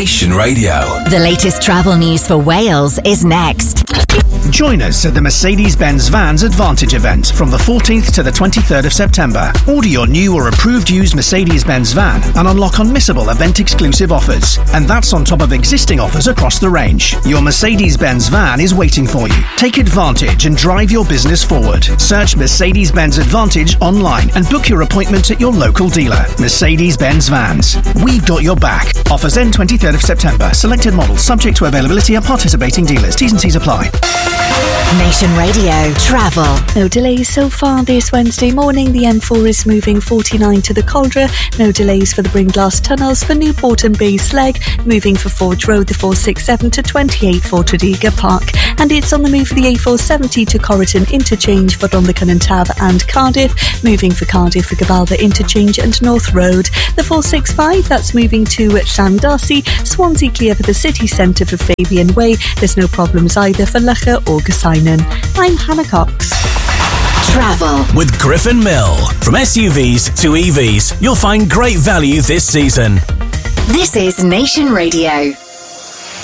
Nation Radio. The latest travel news for Wales is next. Join us at the Mercedes-Benz Vans Advantage event from the 14th to the 23rd of September. Order your new or approved used Mercedes-Benz van and unlock unmissable event-exclusive offers. And that's on top of existing offers across the range. Your Mercedes-Benz van is waiting for you. Take advantage and drive your business forward. Search Mercedes-Benz Advantage online and book your appointment at your local dealer. Mercedes-Benz Vans. We've got your back. Offers end 23rd of September. Selected models subject to availability at participating dealers. T's and C's apply. Nation Radio Travel. No delays so far this Wednesday morning. The M4 is moving 49 to the Caldra. No delays for the Bringlass tunnels for Newport and Baysleg. Moving for Forge Road, the 467 to 28 for Tredegar Park. And it's on the move for the A470 to Corriton Interchange for Rhondda Tav and Cardiff. Moving for Cardiff for Gabalda Interchange and North Road. The 465, that's moving to Llandarcy. Swansea clear for the city centre for Fabian Way. There's no problems either for Lycha or Gysainen. I'm Hannah Cox. Travel with Griffin Mill. From SUVs to EVs, you'll find great value this season. This is Nation Radio.